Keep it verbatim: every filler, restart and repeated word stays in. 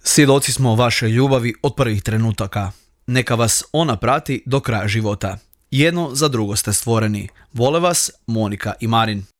Svjedoci smo vaše ljubavi od prvih trenutaka. Neka vas ona prati do kraja života. Jedno za drugo ste stvoreni. Vole vas Monika i Marin.